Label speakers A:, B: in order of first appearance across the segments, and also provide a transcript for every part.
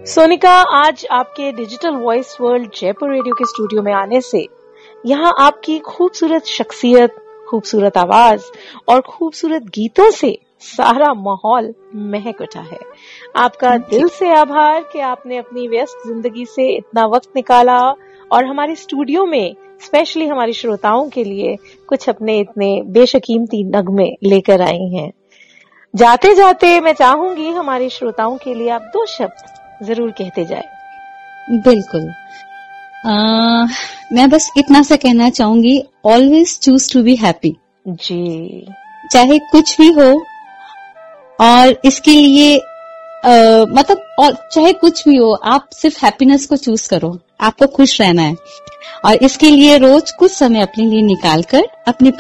A: सोनिका, आज आपके digital voice world Jaipur radio के स्टूडियो में आने से यहाँ आपकी खूबसूरत शख्सियत, खूबसूरत आवाज और खूबसूरत गीतों से सारा माहौल महक उठा है। आपका दिल से आभार कि आपने अपनी व्यस्त जिंदगी से इतना वक्त निकाला और हमारे स्टूडियो में स्पेशली हमारे श्रोताओं के लिए कुछ अपने इतने बेशकीमती नगमे लेकर आई हैं। जाते जाते मैं चाहूंगी हमारे श्रोताओं के लिए आप 2 शब्द जरूर कहते जाए।
B: बिल्कुल। मैं बस इतना सा कहना चाहूंगी, always choose to be happy.
A: जी,
B: चाहे कुछ भी हो, और इसके लिए मतलब और चाहे कुछ भी हो, आप सिर्फ हैप्पीनेस को चूज करो। आपको खुश रहना है और इसके लिए रोज कुछ समय अपने लिए निकाल कर अपनी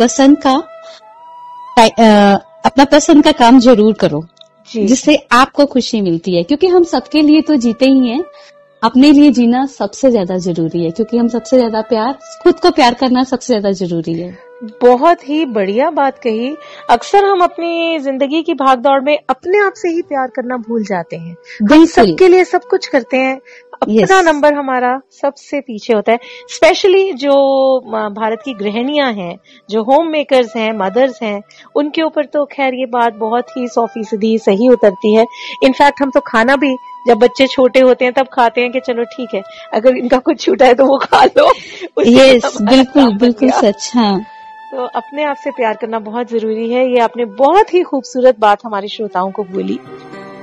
B: अपना पसंद का काम जरूर करो, जिससे आपको खुशी मिलती है। क्योंकि हम सबके लिए तो जीते ही हैं, अपने लिए जीना सबसे ज्यादा जरूरी है। क्योंकि हम सबसे ज्यादा खुद को प्यार करना सबसे ज्यादा जरूरी है।
A: बहुत ही बढ़िया बात कही। अक्सर हम अपनी जिंदगी की भागदौड़ में अपने आप से ही प्यार करना भूल जाते हैं। हम सबके लिए सब कुछ करते हैं, अपना नंबर हमारा सबसे पीछे होता है। स्पेशली जो भारत की गृहिणियां हैं, जो होम मेकर्स हैं, मदर्स हैं, उनके ऊपर तो खैर ये बात बहुत ही 100% सही उतरती है। इनफैक्ट हम तो खाना भी जब बच्चे छोटे होते हैं तब खाते हैं कि चलो ठीक है, अगर इनका कुछ छूटा है तो वो खा लो।
B: यस, बिल्कुल बिल्कुल सच। हाँ,
A: तो अपने आप से प्यार करना बहुत जरूरी है। ये आपने बहुत ही खूबसूरत बात हमारे श्रोताओं को बोली।